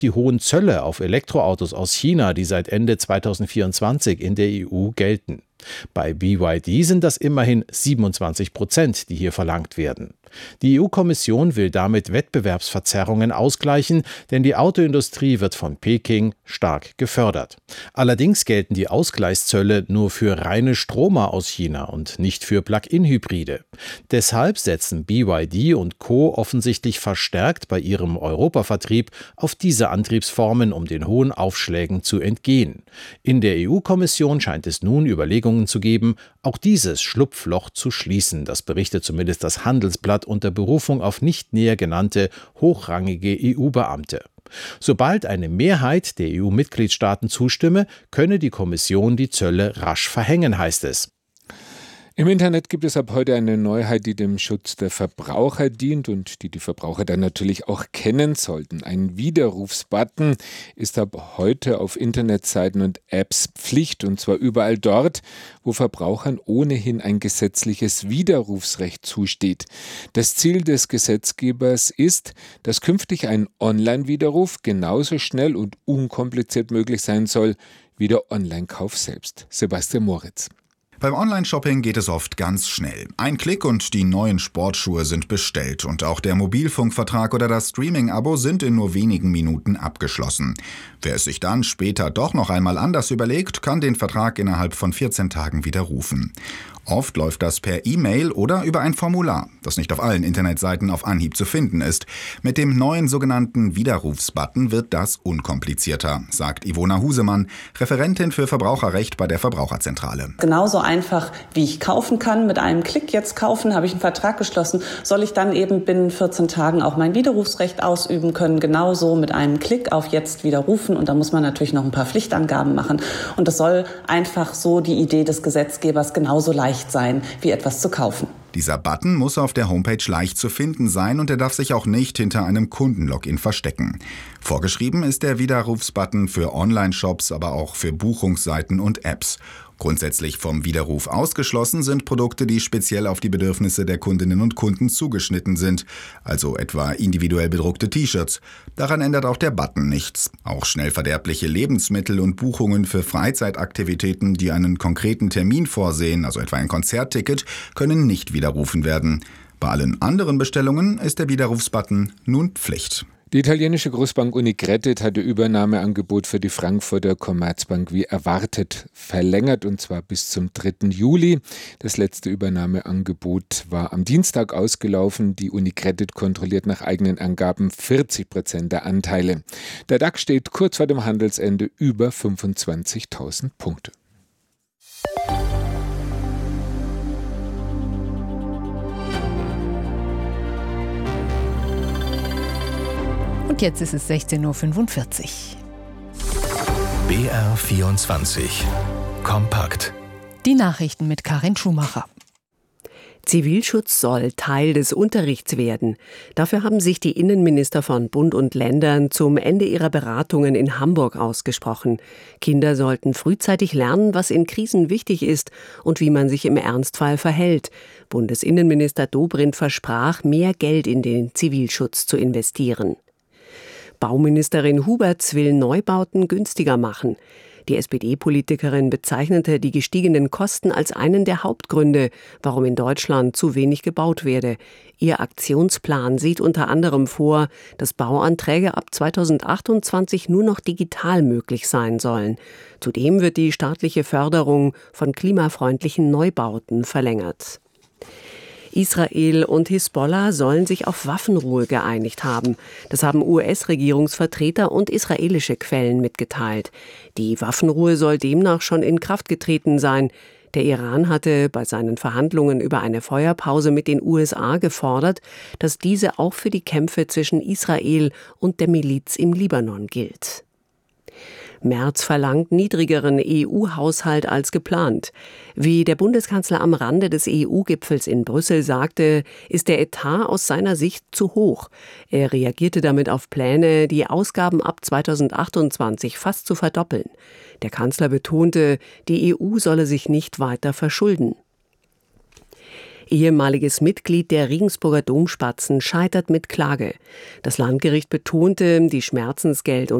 Die hohen Zölle auf Elektroautos aus China, die seit Ende 2024 in der EU gelten. Bei BYD sind das immerhin 27%, die hier verlangt werden. Die EU-Kommission will damit Wettbewerbsverzerrungen ausgleichen, denn die Autoindustrie wird von Peking stark gefördert. Allerdings gelten die Ausgleichszölle nur für reine Stromer aus China und nicht für Plug-in-Hybride. Deshalb setzen BYD und Co. offensichtlich verstärkt bei ihrem Europavertrieb auf diese Antriebsformen, um den hohen Aufschlägen zu entgehen. In der EU-Kommission scheint es nun Überlegungen zu geben, auch dieses Schlupfloch zu schließen. Das berichtet zumindest das Handelsblatt unter Berufung auf nicht näher genannte hochrangige EU-Beamte. Sobald eine Mehrheit der EU-Mitgliedstaaten zustimme, könne die Kommission die Zölle rasch verhängen, heißt es. Im Internet gibt es ab heute eine Neuheit, die dem Schutz der Verbraucher dient und die Verbraucher dann natürlich auch kennen sollten. Ein Widerrufsbutton ist ab heute auf Internetseiten und Apps Pflicht, und zwar überall dort, wo Verbrauchern ohnehin ein gesetzliches Widerrufsrecht zusteht. Das Ziel des Gesetzgebers ist, dass künftig ein Online-Widerruf genauso schnell und unkompliziert möglich sein soll wie der Online-Kauf selbst. Sebastian Moritz. Beim Online-Shopping geht es oft ganz schnell. Ein Klick und die neuen Sportschuhe sind bestellt und auch der Mobilfunkvertrag oder das Streaming-Abo sind in nur wenigen Minuten abgeschlossen. Wer es sich dann später doch noch einmal anders überlegt, kann den Vertrag innerhalb von 14 Tagen widerrufen. Oft läuft das per E-Mail oder über ein Formular, das nicht auf allen Internetseiten auf Anhieb zu finden ist. Mit dem neuen sogenannten Widerrufsbutton wird das unkomplizierter, sagt Ivona Husemann, Referentin für Verbraucherrecht bei der Verbraucherzentrale. Genauso einfach, wie ich kaufen kann, mit einem Klick jetzt kaufen, habe ich einen Vertrag geschlossen, soll ich dann eben binnen 14 Tagen auch mein Widerrufsrecht ausüben können, genauso mit einem Klick auf jetzt widerrufen, und da muss man natürlich noch ein paar Pflichtangaben machen, und das soll einfach so die Idee des Gesetzgebers genauso leicht sein, wie etwas zu kaufen. Dieser Button muss auf der Homepage leicht zu finden sein und er darf sich auch nicht hinter einem Kundenlogin verstecken. Vorgeschrieben ist der Widerrufsbutton für Online-Shops, aber auch für Buchungsseiten und Apps. Grundsätzlich vom Widerruf ausgeschlossen sind Produkte, die speziell auf die Bedürfnisse der Kundinnen und Kunden zugeschnitten sind, also etwa individuell bedruckte T-Shirts. Daran ändert auch der Button nichts. Auch schnell verderbliche Lebensmittel und Buchungen für Freizeitaktivitäten, die einen konkreten Termin vorsehen, also etwa ein Konzertticket, können nicht widerrufen werden. Bei allen anderen Bestellungen ist der Widerrufsbutton nun Pflicht. Die italienische Großbank Unicredit hat ihr Übernahmeangebot für die Frankfurter Commerzbank wie erwartet verlängert, und zwar bis zum 3. Juli. Das letzte Übernahmeangebot war am Dienstag ausgelaufen. Die Unicredit kontrolliert nach eigenen Angaben 40% der Anteile. Der DAX steht kurz vor dem Handelsende über 25.000 Punkte. Und jetzt ist es 16.45 Uhr. BR24 Kompakt. Die Nachrichten mit Karin Schumacher. Zivilschutz soll Teil des Unterrichts werden. Dafür haben sich die Innenminister von Bund und Ländern zum Ende ihrer Beratungen in Hamburg ausgesprochen. Kinder sollten frühzeitig lernen, was in Krisen wichtig ist und wie man sich im Ernstfall verhält. Bundesinnenminister Dobrindt versprach, mehr Geld in den Zivilschutz zu investieren. Bauministerin Huberts will Neubauten günstiger machen. Die SPD-Politikerin bezeichnete die gestiegenen Kosten als einen der Hauptgründe, warum in Deutschland zu wenig gebaut werde. Ihr Aktionsplan sieht unter anderem vor, dass Bauanträge ab 2028 nur noch digital möglich sein sollen. Zudem wird die staatliche Förderung von klimafreundlichen Neubauten verlängert. Israel und Hisbollah sollen sich auf Waffenruhe geeinigt haben. Das haben US-Regierungsvertreter und israelische Quellen mitgeteilt. Die Waffenruhe soll demnach schon in Kraft getreten sein. Der Iran hatte bei seinen Verhandlungen über eine Feuerpause mit den USA gefordert, dass diese auch für die Kämpfe zwischen Israel und der Miliz im Libanon gilt. Merz verlangt niedrigeren EU-Haushalt als geplant. Wie der Bundeskanzler am Rande des EU-Gipfels in Brüssel sagte, ist der Etat aus seiner Sicht zu hoch. Er reagierte damit auf Pläne, die Ausgaben ab 2028 fast zu verdoppeln. Der Kanzler betonte, die EU solle sich nicht weiter verschulden. ehemaliges Mitglied der Regensburger Domspatzen scheitert mit Klage. Das Landgericht betonte, die Schmerzensgeld- und